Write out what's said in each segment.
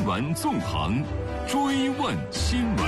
新闻纵横，追问新闻。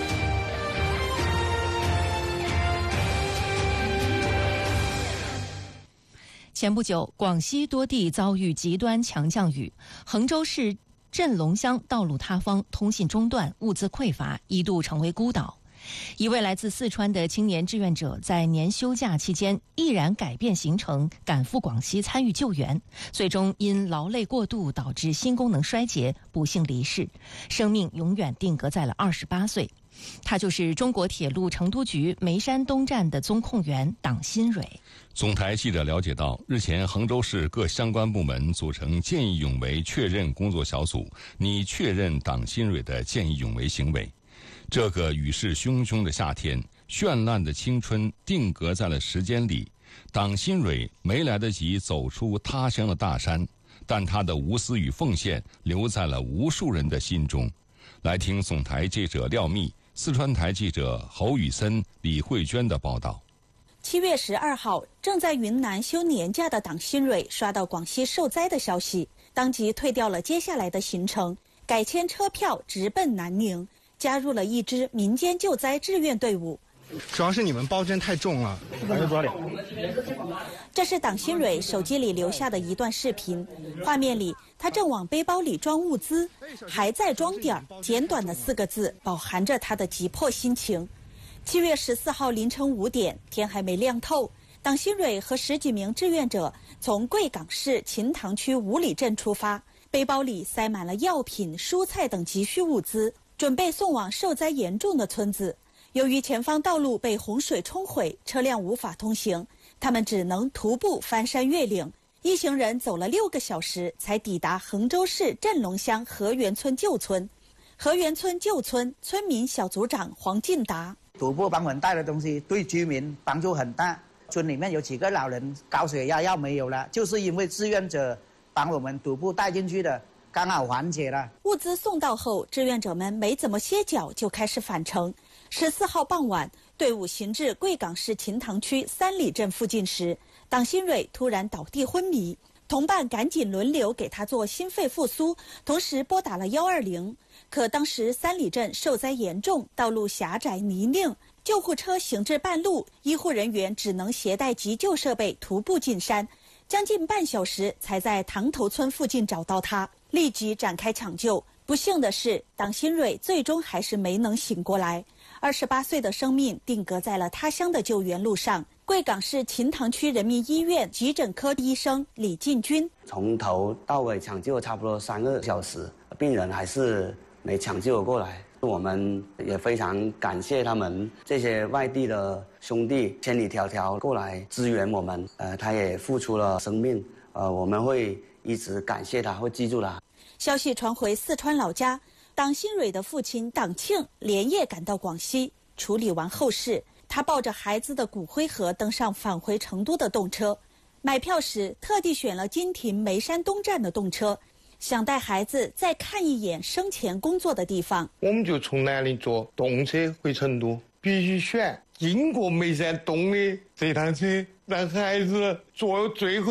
前不久，广西多地遭遇极端强降雨，衡州市镇龙乡道路塌方，通信中断，物资匮乏，一度成为孤岛。一位来自四川的青年志愿者在年休假期间毅然改变行程，赶赴广西参与救援，最终因劳累过度导致心功能衰竭，不幸离世，生命永远定格在了28岁。他就是中国铁路成都局眉山东站的综控员党新蕊。 总台记者了解到，日前衡州市各相关部门组成见义勇为确认工作小组，拟确认党新蕊的见义勇为行为。这个雨势汹汹的夏天，绚烂的青春定格在了时间里。党新蕊没来得及走出他乡的大山，但他的无私与奉献留在了无数人的心中。来听总台记者廖密、四川台记者侯宇森、李慧娟的报道。 7月12号，正在云南休年假的党新蕊刷到广西受灾的消息，当即退掉了接下来的行程，改签车票直奔南宁，加入了一支民间救灾志愿队伍。 主要是你们包真太重了。 这是党新蕊手机里留下的一段视频，画面里他正往背包里装物资，还在装点儿，简短的4个字饱含着他的急迫心情。7月14号凌晨5点，天还没亮透，党新蕊和10几名志愿者从贵港市秦塘区五里镇出发，背包里塞满了药品、蔬菜等急需物资，准备送往受灾严重的村子。由于前方道路被洪水冲毁，车辆无法通行，他们只能徒步翻山越岭。一行人走了6个小时，才抵达衡州市镇龙乡河源村旧村。河源村旧村村民小组长黄进达： 徒步帮我们带的东西对居民帮助很大。村里面有几个老人高血压药没有了，就是因为志愿者帮我们徒步带进去的，刚好缓解了。 物资送到后，志愿者们没怎么歇脚就开始返程。14号傍晚，队伍行至贵港市秦塘区3里镇附近时，党新蕊突然倒地昏迷，同伴赶紧轮流给他做心肺复苏，同时拨打了120。可当时3里镇受灾严重，道路狭窄泥泞，救护车行至半路，医护人员只能携带急救设备徒步进山，将近半小时才在塘头村附近找到他，立即展开抢救。不幸的是，党新蕊最终还是没能醒过来。28岁的生命定格在了他乡的救援路上。贵港市秦塘区人民医院急诊科医生李进军： 从头到尾抢救差不多3个小时，病人还是没抢救过来。我们也非常感谢他们这些外地的兄弟千里迢迢过来支援我们，他也付出了生命，我们会一直感谢他，会记住他。 消息传回四川老家，党新蕊的父亲党庆连夜赶到广西，处理完后事，他抱着孩子的骨灰盒登上返回成都的动车。买票时特地选了金亭眉山东站的动车，想带孩子再看一眼生前工作的地方。 我们就从南宁坐动车回成都，必须选经过眉山东的这趟车，让孩子坐最后